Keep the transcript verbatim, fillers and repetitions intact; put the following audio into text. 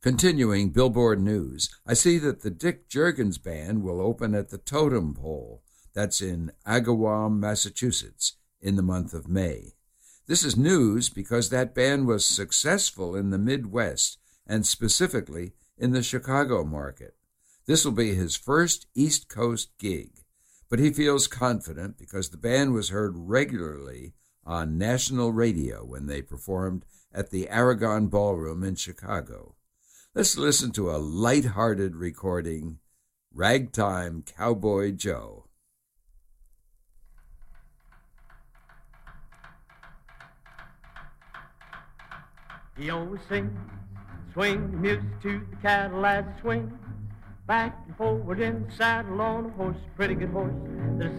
Continuing Billboard News, I see that the Dick Juergens Band will open at the Totem Pole, that's in Agawam, Massachusetts, in the month of May. This is news because that band was successful in the Midwest and specifically in the Chicago market. This will be his first East Coast gig, but he feels confident because the band was heard regularly on national radio when they performed at the Aragon Ballroom in Chicago. Let's listen to a light-hearted recording, Ragtime Cowboy Joe. He always sings, swing the music to the cattle as they swing, back and forward in the saddle on a horse, pretty good horse.